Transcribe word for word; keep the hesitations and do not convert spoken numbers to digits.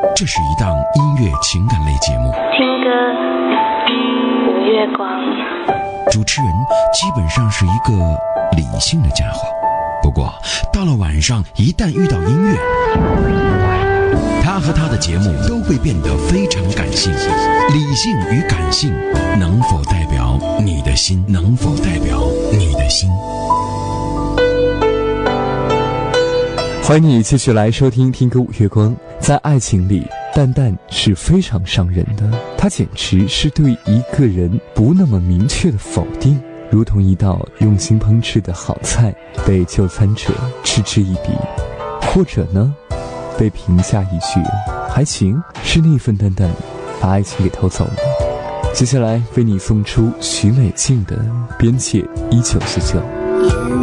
这是一档音乐情感类节目， 听歌无月光。 主持人基本上是一个理性的家伙，不过到了晚上一旦遇到音乐，他和他的节目都会变得非常感性。理性与感性能否代表你的心？能否代表你的心？ 欢迎你继续来收听听歌五月光。在爱情里，淡淡是非常伤人的，它简直是对一个人不那么明确的否定，如同一道用心烹制的好菜被就餐者嗤之以鼻，或者呢被评价一句还行，是那份淡淡把爱情给偷走了。接下来为你送出许美静的边界一九四九。